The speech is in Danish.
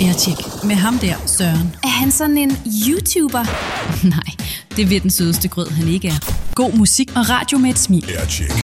Aircheck med ham der, Søren. Er han sådan en YouTuber? Nej, det ved den sødeste grød, han ikke er. God musik og radio med et smil. Aircheck.